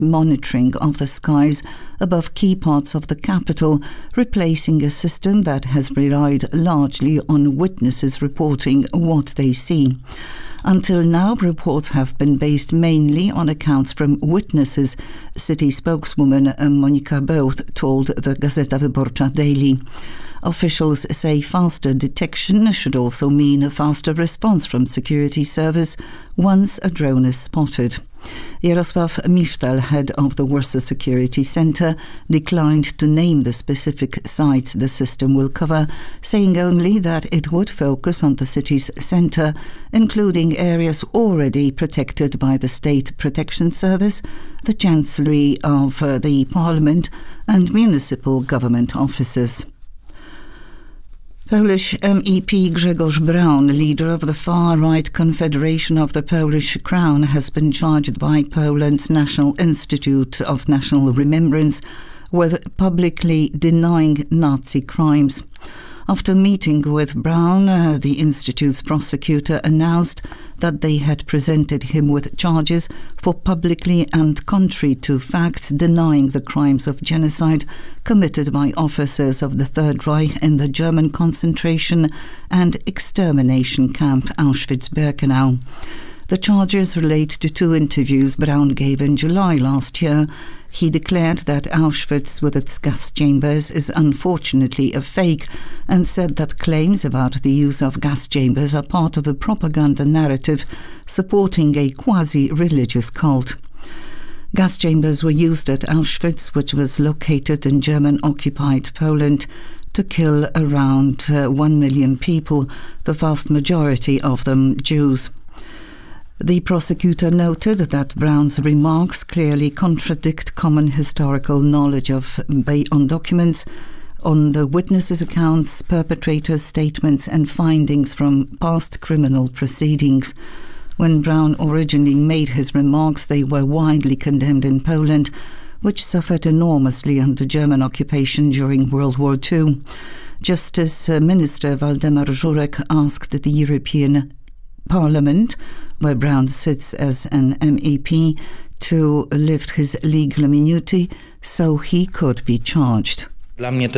monitoring of the skies above key parts of the capital, replacing a system that has relied largely on witnesses reporting what they see. Until now, reports have been based mainly on accounts from witnesses, city spokeswoman Monika Bełt told the Gazeta Wyborcza Daily. Officials say faster detection should also mean a faster response from security service once a drone is spotted. Jarosław Misztal, head of the Warsaw Security Centre, declined to name the specific sites the system will cover, saying only that it would focus on the city's centre, including areas already protected by the State Protection Service, the Chancellery of the Parliament and municipal government offices. Polish MEP Grzegorz Braun, leader of the far-right Confederation of the Polish Crown, has been charged by Poland's National Institute of National Remembrance with publicly denying Nazi crimes. After meeting with Braun, the Institute's prosecutor announced that they had presented him with charges for publicly and contrary to facts denying the crimes of genocide committed by officers of the Third Reich in the German concentration and extermination camp Auschwitz-Birkenau. The charges relate to two interviews Braun gave in July last year. He declared that Auschwitz with its gas chambers is unfortunately a fake and said that claims about the use of gas chambers are part of a propaganda narrative supporting a quasi-religious cult. Gas chambers were used at Auschwitz, which was located in German-occupied Poland, to kill around 1 million people, the vast majority of them Jews. The prosecutor noted that Braun's remarks clearly contradict common historical knowledge on documents, on the witnesses' accounts, perpetrators' statements and findings from past criminal proceedings. When Braun originally made his remarks, they were widely condemned in Poland, which suffered enormously under German occupation during World War II. Justice Minister Waldemar Żurek asked the European Parliament, where Braun sits as an MEP, to lift his legal immunity so he could be charged. For me,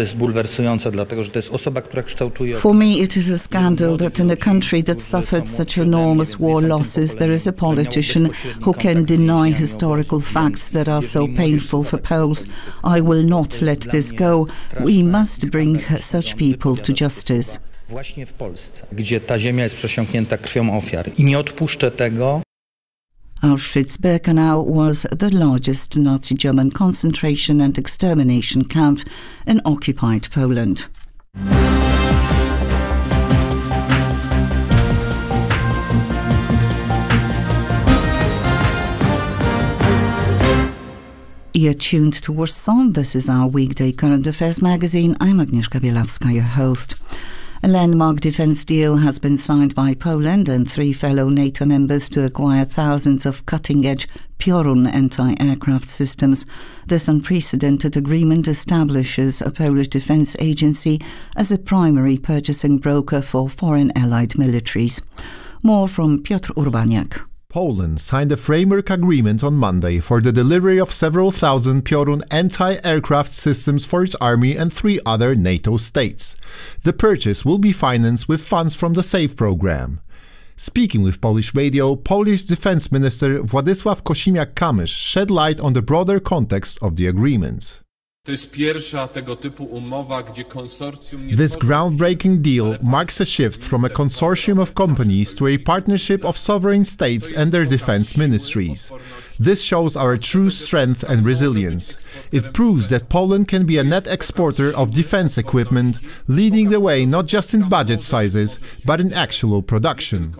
it is a scandal that in a country that suffered such enormous war losses, there is a politician who can deny historical facts that are so painful for Poles. I will not let this go. We must bring such people to justice. Właśnie w Polsce, gdzie ta ziemia jest przesiąknięta krwią ofiar i nie odpuszczę tego. Auschwitz-Birkenau was the largest Nazi German concentration and extermination camp in occupied Poland. You're tuned to Warsaw. This is our weekday current affairs magazine. I'm Agnieszka Bielawska, your host. A landmark defence deal has been signed by Poland and 3 fellow NATO members to acquire thousands of cutting-edge Piorun anti-aircraft systems. This unprecedented agreement establishes a Polish defence agency as a primary purchasing broker for foreign allied militaries. More from Piotr Urbaniak. Poland signed a framework agreement on Monday for the delivery of several thousand Piorun anti-aircraft systems for its army and 3 other NATO states. The purchase will be financed with funds from the SAFE program. Speaking with Polish radio, Polish Defense Minister Władysław Kosiniak-Kamysz shed light on the broader context of the agreement. This groundbreaking deal marks a shift from a consortium of companies to a partnership of sovereign states and their defense ministries. This shows our true strength and resilience. It proves that Poland can be a net exporter of defense equipment, leading the way not just in budget sizes, but in actual production.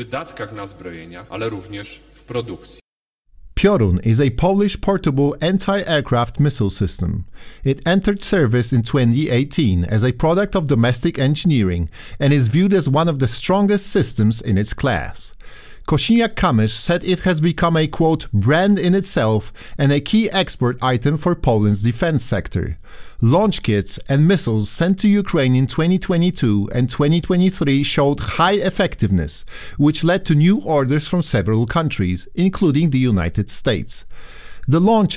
Piorun is a Polish portable anti-aircraft missile system. It entered service in 2018 as a product of domestic engineering and is viewed as one of the strongest systems in its class. Kosiniak-Kamysz said it has become a, quote, brand in itself and a key export item for Poland's defense sector. Launch kits and missiles sent to Ukraine in 2022 and 2023 showed high effectiveness, which led to new orders from several countries, including the United States. The launch